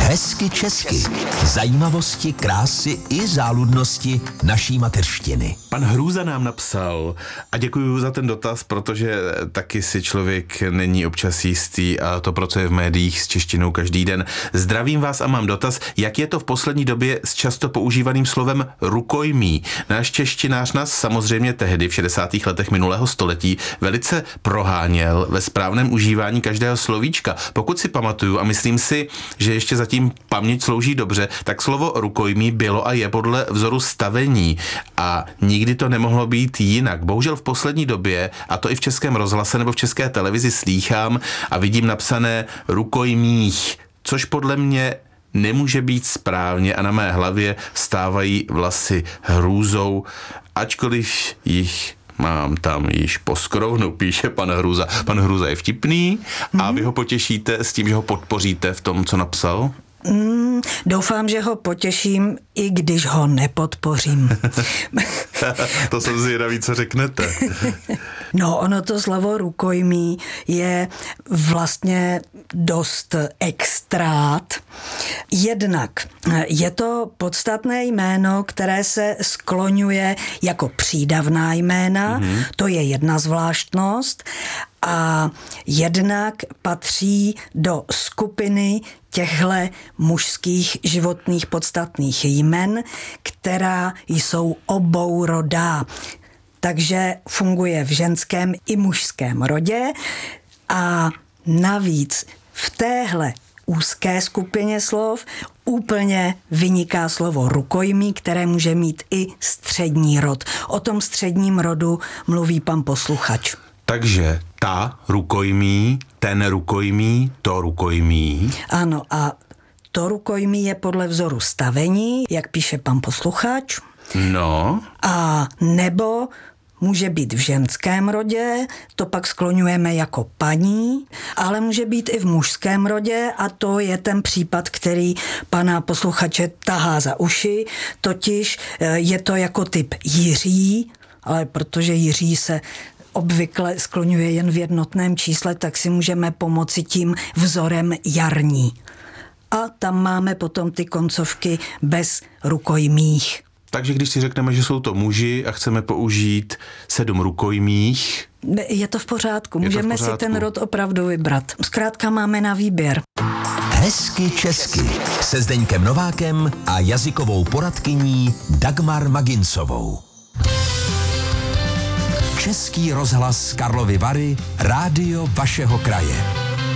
Hezky česky. Zajímavosti, krásy i záludnosti naší mateřštiny. Pan Hrůza nám napsal a děkuji za ten dotaz, protože taky si člověk není občas jistý a to pracuje v médiích s češtinou každý den. Zdravím vás a mám dotaz, jak je to v poslední době s často používaným slovem rukojmí. Náš češtinář nás samozřejmě tehdy v 60. letech minulého století velice proháněl ve správném užívání každého slovíčka. Pokud si pamatuju a myslím si, že ještě zatím paměť slouží dobře, tak slovo rukojmí bylo a je podle vzoru stavení a nikdy to nemohlo být jinak. Bohužel v poslední době, a to i v Českém rozhlase nebo v České televizi slýchám a vidím napsané rukojmích, což podle mě nemůže být správně a na mé hlavě vstávají vlasy hrůzou, ačkoliv jich mám tam již po skrovnu, píše pan Hrůza. Pan Hrůza je vtipný a vy ho potěšíte s tím, že ho podpoříte v tom, co napsal? Doufám, že ho potěším, i když ho nepodpořím. To jsem zvědavý, co řeknete. No, ono to slovo rukojmí je vlastně dost extrát. Jednak je to podstatné jméno, které se skloňuje jako přídavná jména, to je jedna zvláštnost, a jednak patří do skupiny těchto mužských životních podstatných jmen, která jsou obourodá. Takže funguje v ženském i mužském rodě a navíc v téhle úzké skupině slov úplně vyniká slovo rukojmí, které může mít i střední rod. O tom středním rodu mluví pan posluchač. Takže ta rukojmí, ten rukojmí, to rukojmí. Ano, a to rukojmí je podle vzoru stavení, jak píše pan posluchač. No. A nebo může být v ženském rodě, to pak skloňujeme jako paní, ale může být i v mužském rodě a to je ten případ, který pana posluchače tahá za uši, totiž je to jako typ Jiří, ale protože Jiří se obvykle skloňuje jen v jednotném čísle, tak si můžeme pomoci tím vzorem jarní. A tam máme potom ty koncovky bez rukojmích. Takže když si řekneme, že jsou to muži a chceme použít 7 rukojmích... Je to v pořádku, můžeme si ten rod opravdu vybrat. Zkrátka máme na výběr. Hezky česky se Zdeňkem Novákem a jazykovou poradkyní Dagmar Maginsovou. Český rozhlas Karlovy Vary, rádio vašeho kraje.